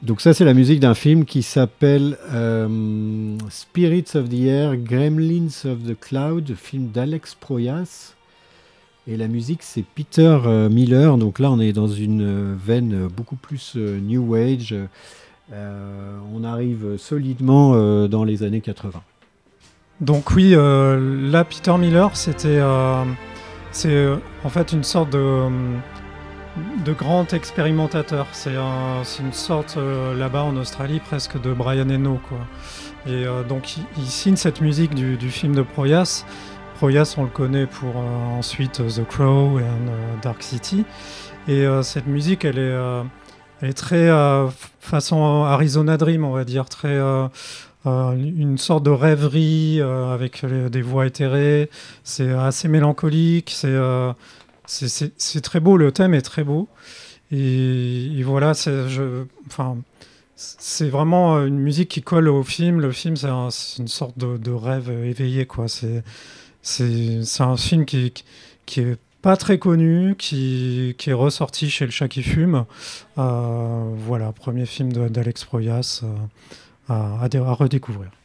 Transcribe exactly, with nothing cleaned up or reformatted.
Donc ça, c'est la musique d'un film qui s'appelle euh, Spirits of the Air, Gremlins of the Cloud, film d'Alex Proyas. Et la musique, c'est Peter euh, Miller. Donc là, on est dans une euh, veine beaucoup plus euh, New Age. Euh, on arrive solidement euh, dans les années quatre-vingts. Donc oui, euh, là, Peter Miller, c'était... Euh, c'est euh, en fait une sorte de... de grand expérimentateur. C'est, un, c'est une sorte, euh, là-bas en Australie, presque de Brian Eno, quoi. Et euh, donc, il, il signe cette musique du, du film de Proyas. Proyas, on le connaît pour euh, ensuite euh, The Crow et euh, Dark City. Et euh, cette musique, elle est, euh, elle est très euh, façon Arizona Dream, on va dire, très... Euh, euh, une sorte de rêverie euh, avec les, des voix éthérées. C'est assez mélancolique, c'est... Euh, C'est, c'est, c'est très beau, le thème est très beau. Et, et voilà, c'est, je, enfin, c'est vraiment une musique qui colle au film. Le film, c'est, un, c'est une sorte de, de rêve éveillé, quoi. C'est, c'est, c'est un film qui, qui est pas très connu, qui, qui est ressorti chez Le Chat qui fume. Euh, voilà, premier film de, d'Alex Proyas euh, à, à, à redécouvrir.